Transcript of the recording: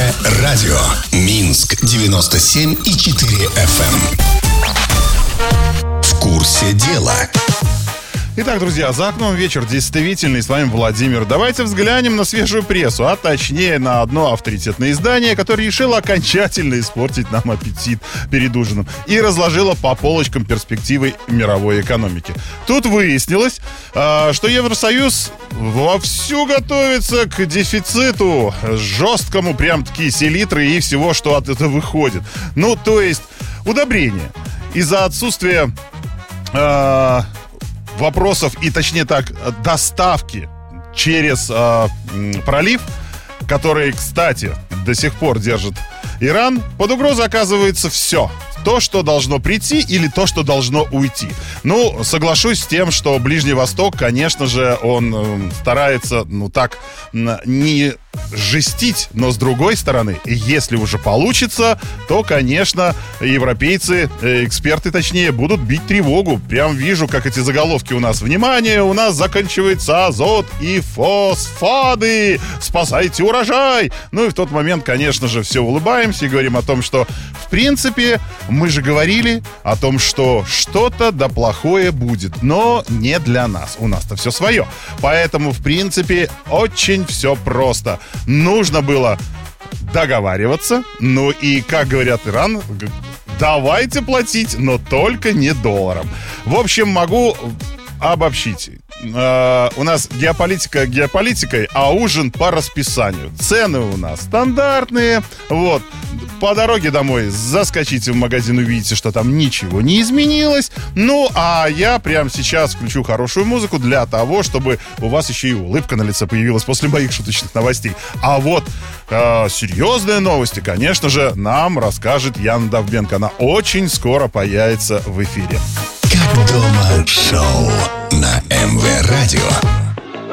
Электронное радио Минск 97,4 FM. В курсе дела. Итак, друзья, за окном вечер действительный. С вами Владимир. Давайте взглянем на свежую прессу, а точнее на одно авторитетное издание, которое решило окончательно испортить нам аппетит перед ужином и разложило по полочкам перспективы мировой экономики. Тут выяснилось, что Евросоюз вовсю готовится к дефициту жесткому, прям-таки селитры и всего, что от этого выходит. Ну, то есть удобрения. Из-за отсутствия вопросов и, точнее так, доставки через пролив, который, кстати, до сих пор держит Иран, под угрозой оказывается все. То, что должно прийти, или то, что должно уйти. Ну, соглашусь с тем, что Ближний Восток, конечно же, он старается, не жестить, но с другой стороны, если уже получится, то, конечно, европейцы, эксперты точнее, будут бить тревогу. Прям вижу, как эти заголовки у нас. Внимание, у нас заканчивается азот и фосфаты, спасайте урожай. Ну и в тот момент, конечно же, все улыбаемся и говорим о том, что, в принципе, мы же говорили о том, что что-то да плохое будет, но не для нас. У нас-то все свое. Поэтому, в принципе, очень все просто. Нужно было договариваться. Ну и, как говорят Иран, давайте платить, но только не долларом. В общем, могу обобщить. У нас геополитика геополитикой, а ужин по расписанию. Цены у нас стандартные. Вот. По дороге домой заскочите в магазин, увидите, что там ничего не изменилось. Ну, а я прямо сейчас включу хорошую музыку для того, чтобы у вас еще и улыбка на лице появилась после моих шуточных новостей. А вот серьезные новости, конечно же, нам расскажет Яна Довбенко. Она очень скоро появится в эфире. Как дома шоу.